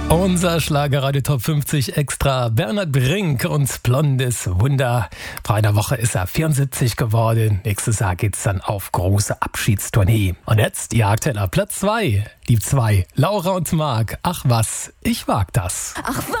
Unser Schlagerradio Top 50 Extra. Bernhard Brink und Blondes Wunder. Vor einer Woche ist er 74 geworden. Nächstes Jahr geht's dann auf große Abschiedstournee. Und jetzt ihr aktueller Platz 2. Die 2. Laura und Marc. Ach was, ich wag das. Ach was.